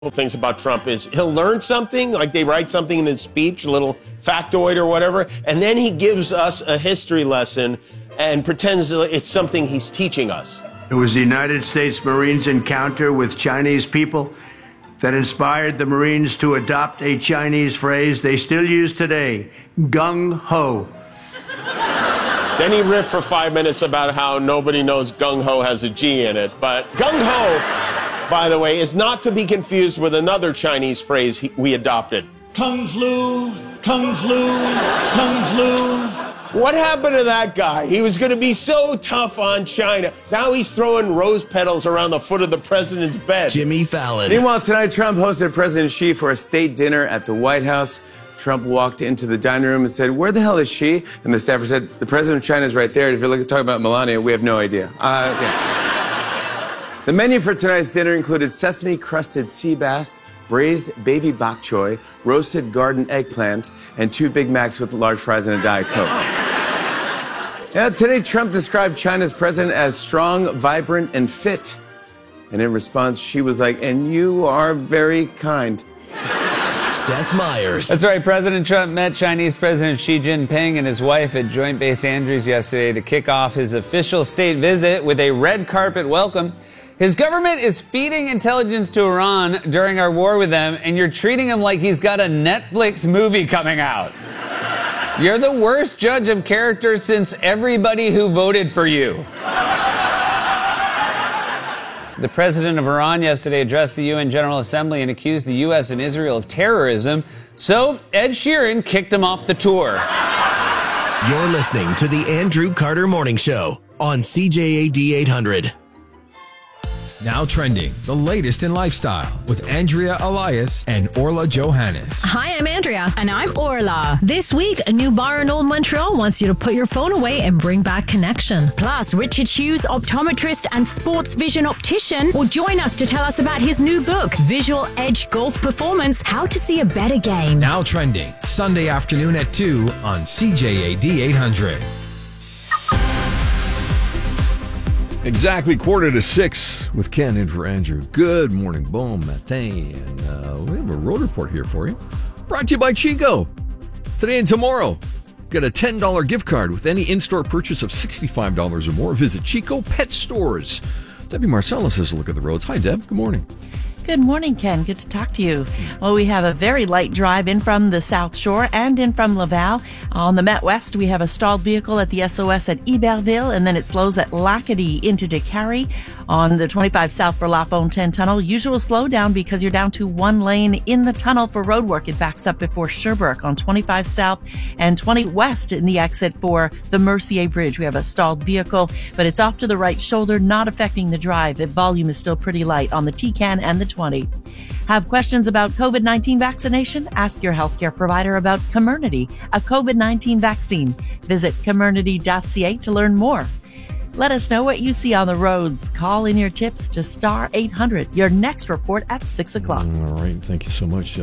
things about Trump is he'll learn something, like they write something in his speech, a little factoid or whatever, and then he gives us a history lesson and pretends that it's something he's teaching us. It was the United States Marines' encounter with Chinese people that inspired the Marines to adopt a Chinese phrase they still use today, gung-ho. Then he riffed for 5 minutes about how nobody knows gung-ho has a G in it, but gung-ho, by the way, is not to be confused with another Chinese phrase we adopted. Kung flu, kung flu, kung flu. What happened to that guy? He was going to be so tough on China. Now he's throwing rose petals around the foot of the president's bed. Jimmy Fallon. Meanwhile, tonight, Trump hosted President Xi for a state dinner at the White House. Trump walked into the dining room and said, "Where the hell is Xi?" And the staffer said, "The president of China is right there. And if you're talking about Melania, we have no idea." The menu for tonight's dinner included sesame-crusted sea bass, braised baby bok choy, roasted garden eggplant, and 2 Big Macs with large fries and a Diet Coke. Yeah, today Trump described China's president as strong, vibrant, and fit. And in response, Xi was like, "And you are very kind." Seth Meyers. That's right. President Trump met Chinese President Xi Jinping and his wife at Joint Base Andrews yesterday to kick off his official state visit with a red carpet welcome. His government is feeding intelligence to Iran during our war with them, and you're treating him like he's got a Netflix movie coming out. You're the worst judge of character since everybody who voted for you. The president of Iran yesterday addressed the UN General Assembly and accused the U.S. and Israel of terrorism. So Ed Sheeran kicked him off the tour. You're listening to the Andrew Carter Morning Show on CJAD 800. Now trending, the latest in lifestyle with Andrea Elias and Orla Johannes. Hi, I'm Andrea. And I'm Orla. This week, a new bar in Old Montreal wants you to put your phone away and bring back connection. Plus, Richard Hughes, optometrist and sports vision optician, will join us to tell us about his new book, Visual Edge Golf Performance, How to See a Better Game. Now trending, Sunday afternoon at 2 on CJAD 800. Exactly 5:45 with Ken in for Andrew. Good morning, bon matin. And we have a road report here for you. Brought to you by Chico. Today and tomorrow, get a $10 gift card with any in-store purchase of $65 or more. Visit Chico Pet Stores. Debbie Marcellus has a look at the roads. Hi, Deb. Good morning. Good morning, Ken. Good to talk to you. Well, we have a very light drive in from the South Shore and in from Laval. On the Met West, we have a stalled vehicle at the SOS at Iberville, and then it slows at Lacadie into Décarie. On the 25 South for Lapone 10 tunnel, usual slowdown because you're down to 1 lane in the tunnel for road work. It backs up before Sherbrooke on 25 South and 20 West in the exit for the Mercier Bridge. We have a stalled vehicle, but it's off to the right shoulder, not affecting the drive. The volume is still pretty light on the TCAN and the 20. Have questions about COVID-19 vaccination? Ask your healthcare provider about Comirnaty, a COVID-19 vaccine. Visit Comirnaty.ca to learn more. Let us know what you see on the roads. Call in your tips to star 800. Your next report at 6 o'clock. All right. Thank you so much.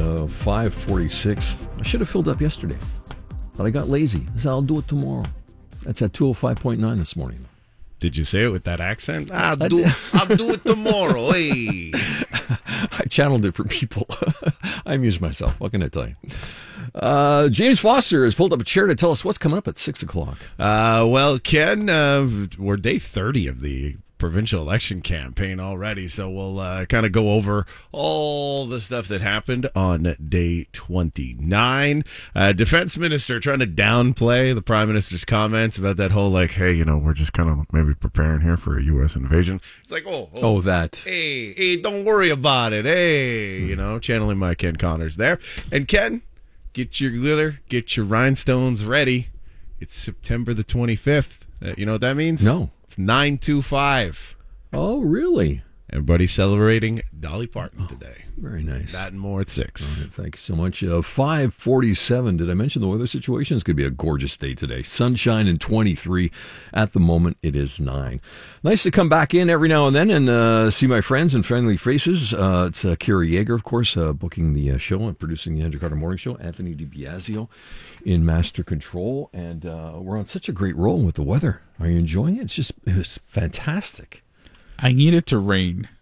5:46. I should have filled up yesterday, but I got lazy. I said, I'll do it tomorrow. That's at 205.9 this morning. Did you say it with that accent? I'll do it tomorrow. Hey. I channeled it for people. I amuse myself. What can I tell you? James Foster has pulled up a chair to tell us what's coming up at 6 o'clock. Well, Ken, we're day 30 of the provincial election campaign already, so we'll kind of go over all the stuff that happened on day 29. Defense minister trying to downplay the prime minister's comments about that whole, like, hey, we're just kind of maybe preparing here for a U.S. invasion. It's like, oh that. Hey, don't worry about it. Hey, channeling my Ken Connors there. And Ken, get your glitter, get your rhinestones ready. It's September the 25th. You know what that means? No. It's 9/25. Oh, really? Everybody's celebrating Dolly Parton today. Very nice. That and more at 6. All right, thank you so much. 5:47. Did I mention the weather situation? It's going to be a gorgeous day today. Sunshine and 23. At the moment, it is 9. Nice to come back in every now and then and see my friends and friendly faces. It's Kira Yeager, of course, booking the show and producing the Andrew Carter Morning Show. Anthony DiBiasio in Master Control. And we're on such a great roll with the weather. Are you enjoying it? It's fantastic. I need it to rain.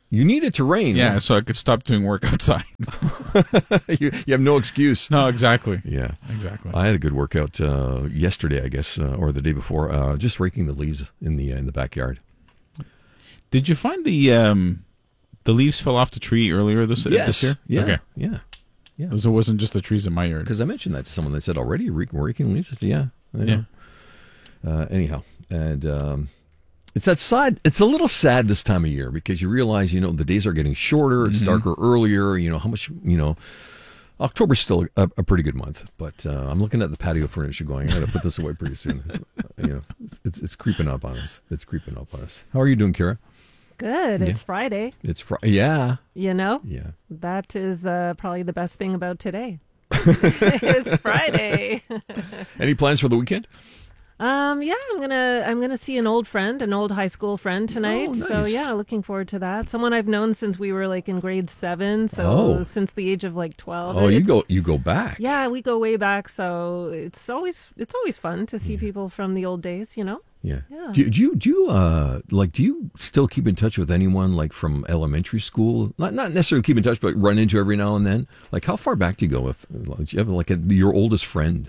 You need it to rain. Yeah, so I could stop doing work outside. you have no excuse. No, exactly. Yeah, exactly. I had a good workout yesterday, I guess, or the day before, just raking the leaves in the backyard. Did you find the leaves fell off the tree earlier this year? Yeah. Okay. Yeah. So it wasn't just the trees in my yard. Because I mentioned that to someone. They said, already raking leaves? I said, yeah. Anyhow, and it's that sad. It's a little sad this time of year because you realize, the days are getting shorter. It's darker earlier. How much, October's still a pretty good month. But I'm looking at the patio furniture going, I got to put this away pretty soon. It's creeping up on us. How are you doing, Kira? Good. Yeah. It's Friday. It's Friday. Yeah. Yeah. That is probably the best thing about today. It's Friday. Any plans for the weekend? Yeah, I'm gonna see an old friend, an old high school friend tonight. Oh, nice. So yeah, looking forward to that. Someone I've known since we were in grade 7, so since the age of 12. Oh, you go back. Yeah, we go way back. So it's always fun to see people from the old days. Yeah. Yeah. Do you still keep in touch with anyone from elementary school? Not necessarily keep in touch, but run into every now and then. How far back do you go with? Do you have your oldest friend?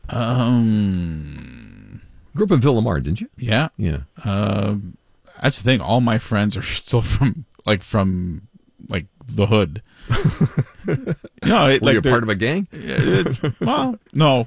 Grew up in Villamar, didn't you? Yeah. Yeah. That's the thing. All my friends are still from the hood. Were you part of a gang? Well, no.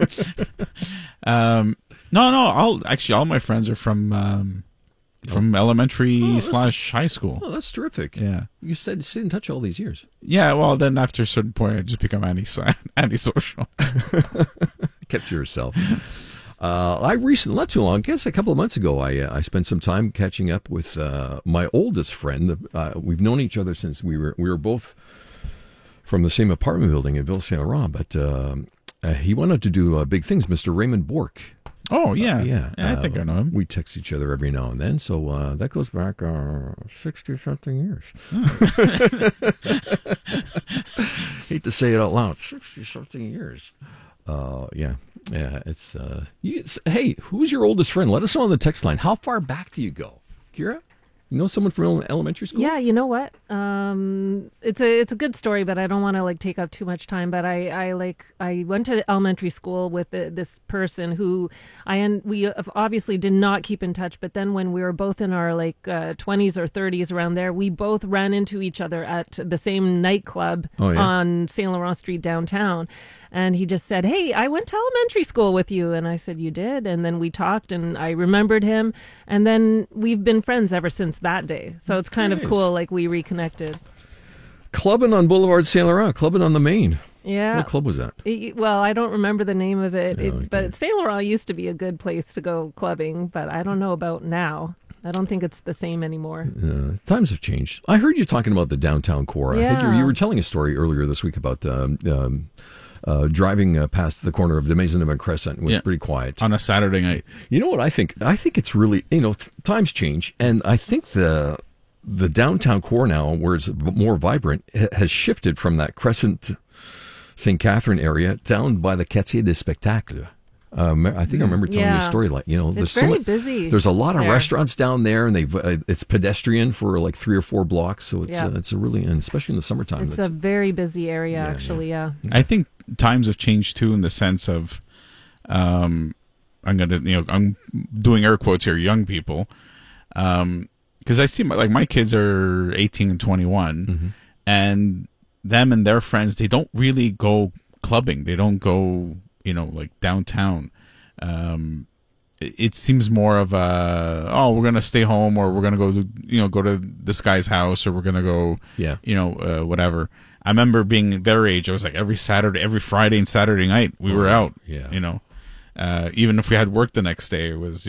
No. All my friends are from elementary / high school. Oh, that's terrific. Yeah. You stayed in touch all these years. Yeah. Well, then after a certain point, I just become antisocial. Kept to yourself. I recently, not too long, I guess a couple of months ago, I spent some time catching up with my oldest friend. We've known each other since we were both from the same apartment building in Ville Saint Laurent, but he went out to do big things, Mr. Raymond Bourque. Oh, yeah. I think I know him. We text each other every now and then, so that goes back 60-something years. Hate to say it out loud, 60-something years. Yeah, it's hey, who's your oldest friend? Let us know on the text line. How far back do you go? Kira? You know someone from elementary school? Yeah, you know what? It's a good story, but I don't want to take up too much time. But I went to elementary school with this person who we obviously did not keep in touch. But then when we were both in our 20s or 30s around there, we both ran into each other at the same nightclub on Saint Laurent Street downtown. And he just said, "Hey, I went to elementary school with you." And I said, "You did?" And then we talked and I remembered him. And then we've been friends ever since that day. So it's kind of cool, we reconnected. Clubbing on Boulevard Saint Laurent, clubbing on the Main. Yeah. What club was that? Well, I don't remember the name of it, but Saint Laurent used to be a good place to go clubbing, but I don't know about now. I don't think it's the same anymore. Times have changed. I heard you talking about the downtown core. Yeah. I think you were telling a story earlier this week about driving past the corner of the Maisonneuve Crescent. It was pretty quiet. On a Saturday night. You know what I think? I think it's really, times change. And I think the downtown core now, where it's more vibrant, has shifted from that Crescent St. Catherine area down by the Quartier des Spectacles. I think I remember telling you a story it's very busy. There's a lot of restaurants down there, and it's pedestrian for 3 or 4 blocks. So it's a really, and especially in the summertime, it's a very busy area. Actually, yeah. I think times have changed too in the sense of, I'm doing air quotes here, young people, because I see my kids are 18 and 21, and them and their friends, they don't really go clubbing. They don't go downtown. It seems more of we're going to stay home, or we're going to go to this guy's house, or we're going to go, whatever. I remember being their age. I was every Friday and Saturday night we were out, even if we had work the next day, it was,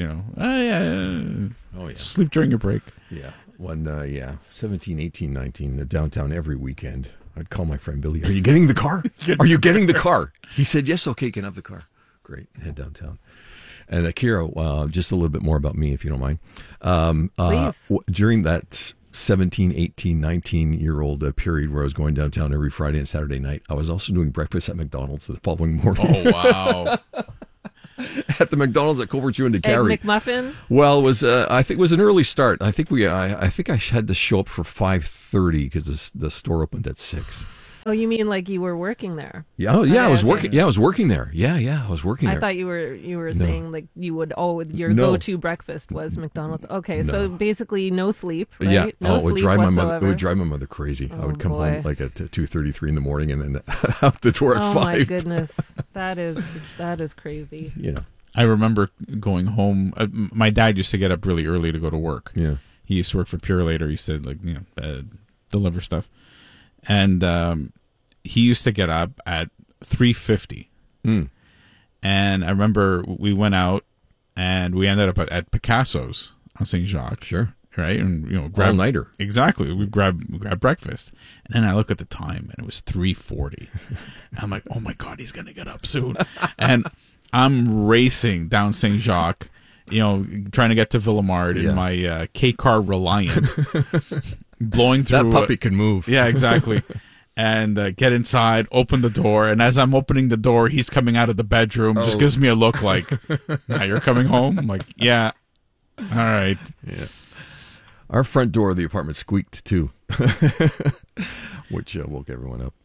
sleep during your break. Yeah. 17, 18, 19, downtown every weekend. I'd call my friend Billy. Are you getting the car? Are you getting the car? He said, yes, okay, can have the car. Great, head downtown. And Akira, just a little bit more about me, if you don't mind. Please. During that 17, 18, 19-year-old period where I was going downtown every Friday and Saturday night, I was also doing breakfast at McDonald's the following morning. Oh, wow. at the McDonald's at Culver Chew and DeCarry. Egg McMuffin? Well, it was I think it was an early start. I think I had to show up for 5:30 because the store opened at 6. Oh, you mean like you were working there? Yeah, I was working. Yeah, I was working there. Yeah, I was working there. I thought you were saying like you would your No. go-to breakfast was McDonald's. Okay, so basically no sleep, right? Yeah, no it would sleep drive my whatsoever. mother. It would drive my mother crazy. I would come boy. home like at 2:33 in the morning and then out the door at 5. Oh my goodness, that is crazy. You know, I remember going home. My dad used to get up really early to go to work. Yeah, he used to work for Purelator. He used to deliver stuff, and he used to get up at 3:50. And I remember we went out and we ended up at Picasso's on St. Jacques. Sure, right, and all-nighter. Exactly, we grabbed breakfast, and then I look at the time and it was 3:40. I'm like, oh my god, he's gonna get up soon, and I'm racing down St. Jacques, trying to get to Villemard in my K-Car Reliant, blowing through. That puppy can move. Yeah, exactly. And get inside, open the door, and as I'm opening the door, he's coming out of the bedroom. Just gives me a look like, "Now you're coming home." I'm like, "Yeah, all right." Yeah. Our front door of the apartment squeaked too, which woke everyone up.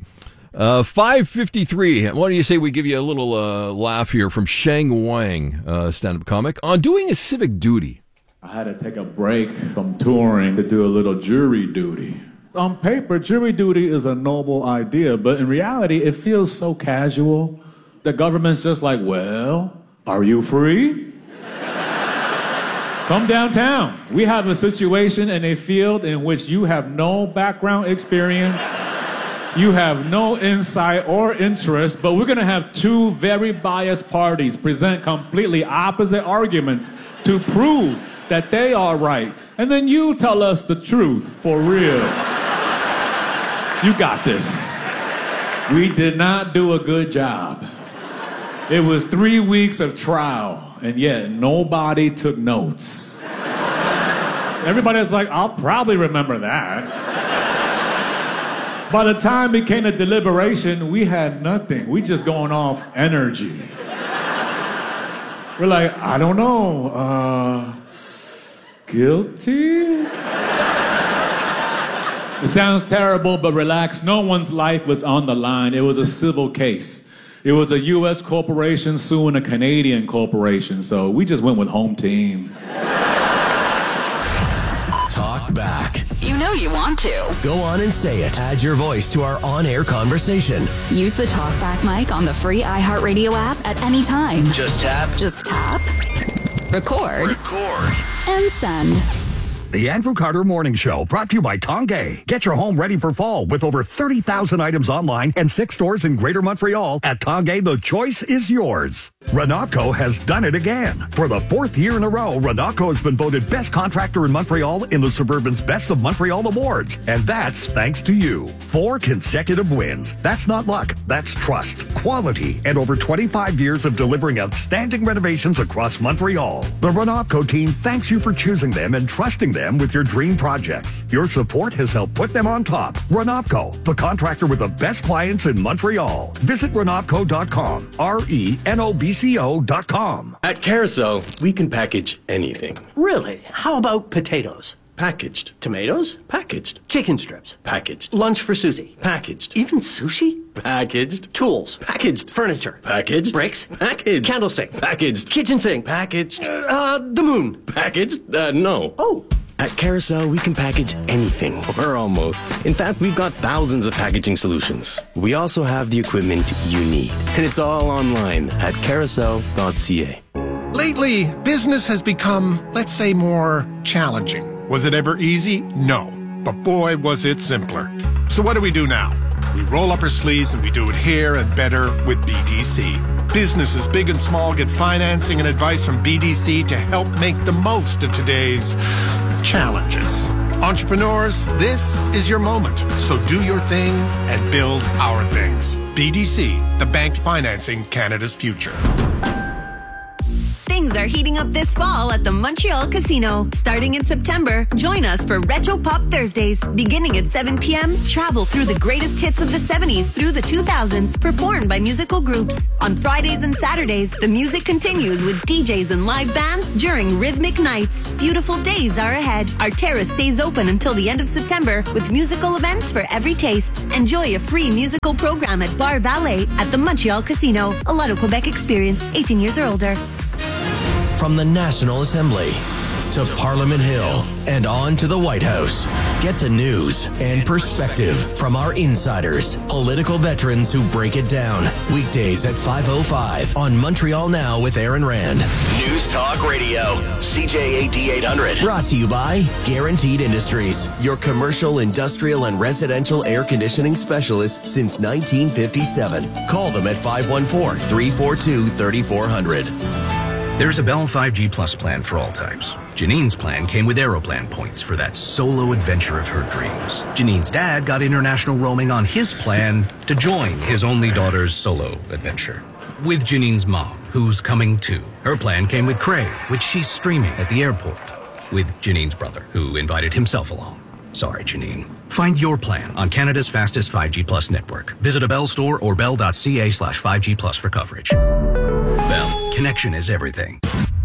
5:53. Why don't you say we give you a little laugh here from Shang Wang, stand-up comic, on doing his civic duty. I had to take a break from touring to do a little jury duty. On paper, jury duty is a noble idea, but in reality, it feels so casual. The government's just like, well, are you free? Come downtown. We have a situation in a field in which you have no background experience, you have no insight or interest, but we're going to have two very biased parties present completely opposite arguments to prove that they are right. And then you tell us the truth for real. You got this. We did not do a good job. It was 3 weeks of trial, and yet nobody took notes. Everybody was like, I'll probably remember that. By the time it came to deliberation, we had nothing. We just going off energy. We're like, I don't know, guilty? It sounds terrible, but relax. No one's life was on the line. It was a civil case. It was a U.S. corporation suing a Canadian corporation, so we just went with home team. Talk back. You know you want to. Go on and say it. Add your voice to our on-air conversation. Use the TalkBack mic on the free iHeartRadio app at any time. Just tap. Record. And send. The Andrew Carter Morning Show, brought to you by Tongay. Get your home ready for fall with over 30,000 items online and 6 stores in Greater Montreal. At Tongay, the choice is yours. Renatco has done it again. For the 4th year in a row, Renatco has been voted best contractor in Montreal in the Suburban's Best of Montreal Awards. And that's thanks to you. 4 consecutive wins. That's not luck. That's trust, quality, and over 25 years of delivering outstanding renovations across Montreal. The Renatco team thanks you for choosing them and trusting them with your dream projects. Your support has helped put them on top. Renatco, the contractor with the best clients in Montreal. Visit Renatco.com. RENOBCO.com. At Carousel, we can package anything. Really? How about potatoes? Packaged. Tomatoes? Packaged. Chicken strips? Packaged. Lunch for Susie? Packaged. Even sushi? Packaged. Tools? Packaged. Furniture? Packaged. Bricks? Packaged. Candlestick? Packaged. Kitchen sink? Packaged. The moon? Packaged? No. Oh. At Carousel, we can package anything, or almost. In fact, we've got thousands of packaging solutions. We also have the equipment you need, and it's all online at carousel.ca. Lately, business has become, let's say, more challenging. Was it ever easy? No. But boy, was it simpler. So what do we do now? We roll up our sleeves and we do it here and better with BDC. Businesses, big and small, get financing and advice from BDC to help make the most of today's challenges. Entrepreneurs, this is your moment. So do your thing and build our things. BDC, the bank financing Canada's future. Things Things are heating up this fall at the Montreal Casino. Starting in September, join us for Retro Pop Thursdays. Beginning at 7 p.m., travel through the greatest hits of the 70s through the 2000s, performed by musical groups. On Fridays and Saturdays, the music continues with DJs and live bands during rhythmic nights. Beautiful days are ahead. Our terrace stays open until the end of September with musical events for every taste. Enjoy a free musical program at Bar Valet at the Montreal Casino. A Lotto Quebec experience, 18 years or older. From the National Assembly to Parliament Hill and on to the White House. Get the news and perspective from our insiders, political veterans who break it down. Weekdays at 5:05 on Montreal Now with Aaron Rand. News Talk Radio, CJAD 800. Brought to you by Guaranteed Industries, your commercial, industrial, and residential air conditioning specialist since 1957. Call them at 514-342-3400. There's a Bell 5G Plus plan for all types. Janine's plan came with Aeroplan points for that solo adventure of her dreams. Janine's dad got international roaming on his plan to join his only daughter's solo adventure. With Janine's mom, who's coming too. Her plan came with Crave, which she's streaming at the airport. With Janine's brother, who invited himself along. Sorry, Janine. Find your plan on Canada's fastest 5G Plus network. Visit a Bell store or bell.ca/5G Plus for coverage. Bell, connection is everything.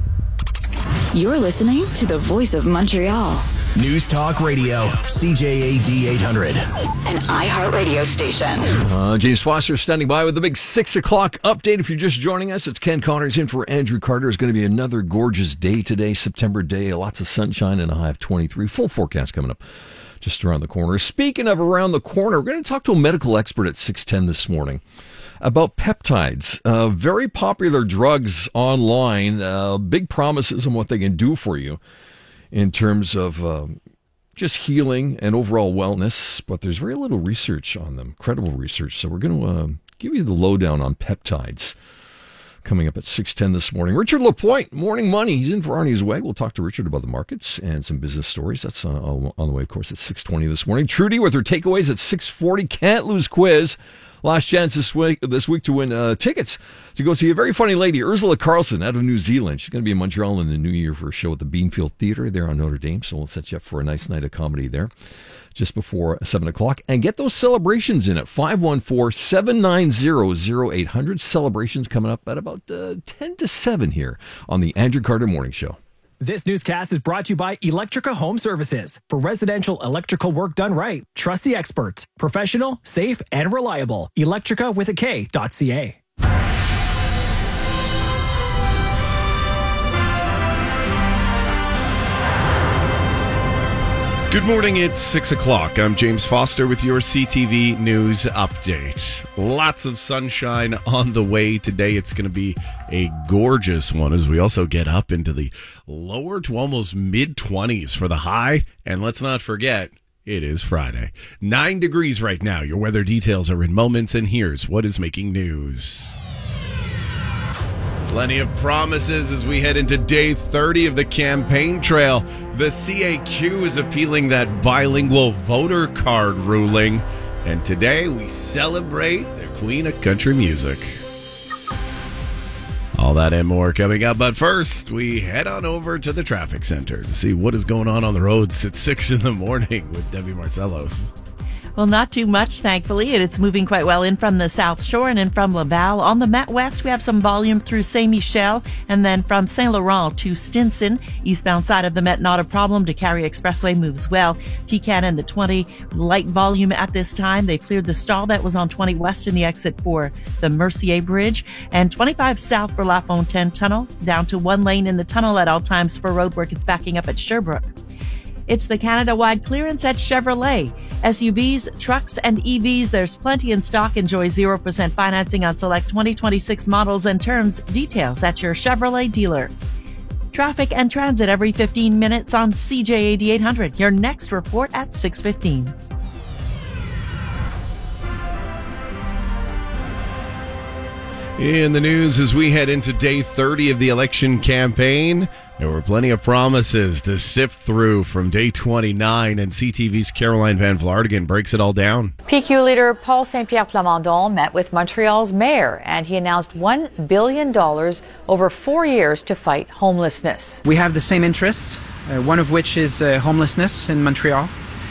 You're listening to the voice of Montreal. News Talk Radio, CJAD 800. An iHeartRadio station. James Foster standing by with the big 6 o'clock update. If you're just joining us, it's Ken Connors in for Andrew Carter. It's going to be another gorgeous day today, September day. Lots of sunshine and a high of 23. Full forecast coming up just around the corner. Speaking of around the corner, we're going to talk to a medical expert at 6:10 this morning about peptides, very popular drugs online, big promises on what they can do for you in terms of just healing and overall wellness, but there's very little research on them, credible research. So we're going to give you the lowdown on peptides coming up at 6:10 this morning. Richard Lapointe, Morning Money. He's in for Arnie Zweig. We'll talk to Richard about the markets and some business stories. That's on the way, of course, at 6:20 this morning. Trudy with her takeaways at 6:40. Can't lose quiz. Last chance this week to win tickets to go see a very funny lady, Ursula Carlson, out of New Zealand. She's going to be in Montreal in the new year for a show at the Beanfield Theatre there on Notre Dame. So we'll set you up for a nice night of comedy there just before 7 o'clock. And get those celebrations in at 514-790-0800. Celebrations coming up at about 10 to 7 here on the Andrew Carter Morning Show. This newscast is brought to you by Electrica Home Services. For residential electrical work done right, trust the experts. Professional, safe, and reliable. Electrica with a K.ca. Good morning, it's 6 o'clock. I'm James Foster with your CTV News Update. Lots of sunshine on the way today. It's going to be a gorgeous one as we also get up into the lower to almost mid-20s for the high. And let's not forget, it is Friday. 9 degrees right now. Your weather details are in moments, and here's what is making news. Plenty of promises as we head into day 30 of the campaign trail. The CAQ is appealing that bilingual voter card ruling. And today we celebrate the Queen of Country Music. All that and more coming up. But first, we head on over to the traffic center to see what is going on the roads at 6 in the morning with Debbie Marcellos. Well, not too much, thankfully. It's moving quite well in from the South Shore and in from Laval. On the Met West, we have some volume through Saint-Michel, and then from Saint-Laurent to Stinson. Eastbound side of the Met, not a problem. DeCarry Expressway moves well. TCAN and the 20, light volume at this time. They cleared the stall that was on 20 West in the exit for the Mercier Bridge. And 25 South for La Fontaine Tunnel. Down to 1 lane in the tunnel at all times for roadwork. It's backing up at Sherbrooke. It's the Canada-wide clearance at Chevrolet. SUVs, trucks, and EVs, there's plenty in stock. Enjoy 0% financing on select 2026 models and terms. Details at your Chevrolet dealer. Traffic and transit every 15 minutes on CJAD 800. Your next report at 6:15. In the news, as we head into day 30 of the election campaign, There were plenty of promises to sift through from day 29, and CTV's Caroline Van Vlartigan breaks it all down. PQ leader Paul Saint-Pierre Plamondon met with Montreal's mayor, and he announced $1 billion over 4 years to fight homelessness. We have the same interests, one of which is homelessness in Montreal.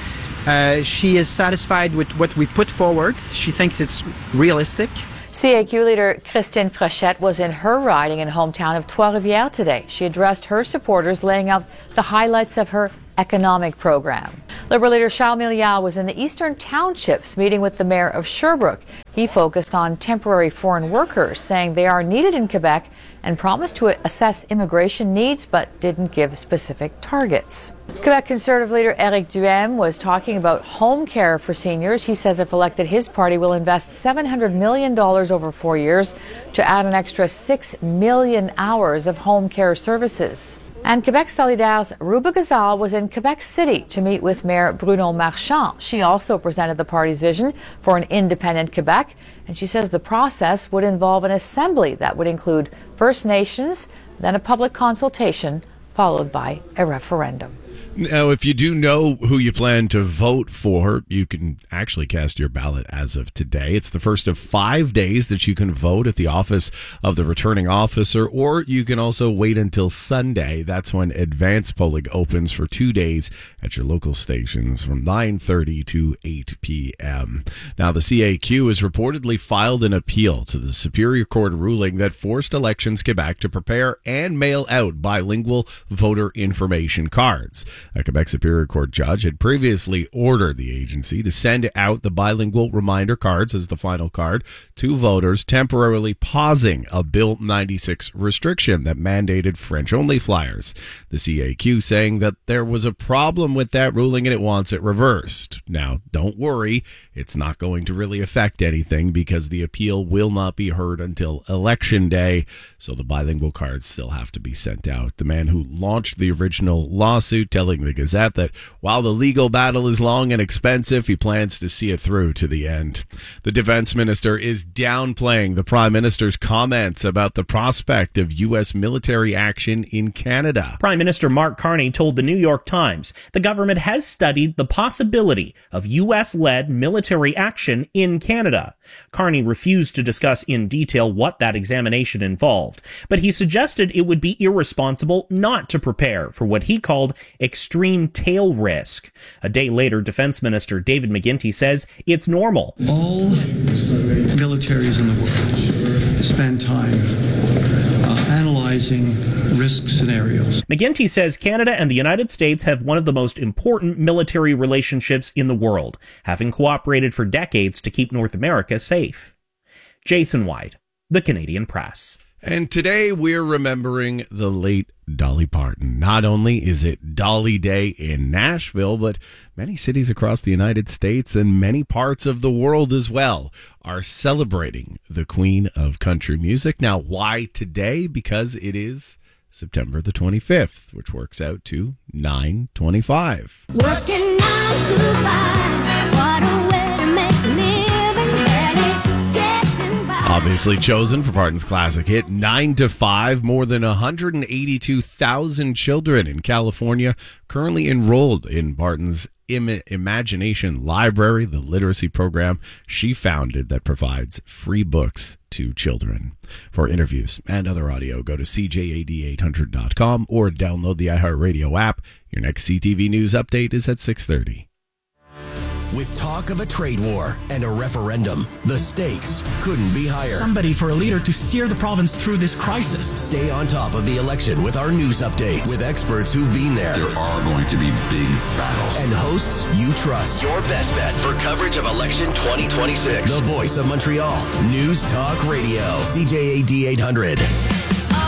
She is satisfied with what we put forward. She thinks it's realistic. CAQ leader Christine Fréchette was in her riding and hometown of Trois-Rivières today. She addressed her supporters, laying out the highlights of her economic program. Liberal leader Charles Milliard was in the Eastern Townships meeting with the mayor of Sherbrooke. He focused on temporary foreign workers, saying they are needed in Quebec, and promised to assess immigration needs but didn't give specific targets. Quebec Conservative leader Éric Duhaime was talking about home care for seniors. He says if elected, his party will invest $700 million over 4 years to add an extra 6 million hours of home care services. And Quebec Solidaire's Ruba Gazal was in Quebec City to meet with Mayor Bruno Marchand. She also presented the party's vision for an independent Quebec, and she says the process would involve an assembly that would include First Nations, then a public consultation, followed by a referendum. Now, if you do know who you plan to vote for, you can actually cast your ballot as of today. It's the first of 5 days that you can vote at the office of the returning officer, or you can also wait until Sunday. That's when advance polling opens for 2 days at your local stations from 9:30 to 8 p.m. Now, the CAQ has reportedly filed an appeal to the Superior Court ruling that forced Elections Quebec to prepare and mail out bilingual voter information cards. A Quebec Superior Court judge had previously ordered the agency to send out the bilingual reminder cards as the final card to voters, temporarily pausing a Bill 96 restriction that mandated French-only flyers. The CAQ saying that there was a problem with that ruling and it wants it reversed. Now, don't worry, it's not going to really affect anything because the appeal will not be heard until Election Day, so the bilingual cards still have to be sent out. The man who launched the original lawsuit telling the Gazette that while the legal battle is long and expensive, he plans to see it through to the end. The defense minister is downplaying the prime minister's comments about the prospect of U.S. military action in Canada. Prime Minister Mark Carney told the New York Times the government has studied the possibility of U.S.-led military action in Canada. Carney refused to discuss in detail what that examination involved, but he suggested it would be irresponsible not to prepare for what he called extreme tail risk. A day later, Defense Minister David McGuinty says it's normal. All militaries in the world spend time analyzing risk scenarios. McGuinty says Canada and the United States have one of the most important military relationships in the world, having cooperated for decades to keep North America safe. Jason White, The Canadian Press. And today we're remembering the late Dolly Parton. Not only is it Dolly Day in Nashville, but many cities across the United States and many parts of the world as well are celebrating the Queen of Country Music. Now, why today? Because it is September the 25th, which works out to 9/25. Working 9 to 5, what a way to make a living, barely getting by. Obviously chosen for Parton's classic hit 9 to 5. More than 182,000 children in California currently enrolled in Parton's Imagination Library, the literacy program she founded that provides free books to children. For interviews and other audio, go to CJAD800.com or download the iHeartRadio app. Your next CTV News update is at 6:30. With talk of a trade war and a referendum, the stakes couldn't be higher. Somebody for a leader to steer the province through this crisis. Stay on top of the election with our news updates with experts who've been there. There are going to be big battles. And hosts you trust. Your best bet for coverage of election 2026. The voice of Montreal. News Talk Radio. CJAD 800.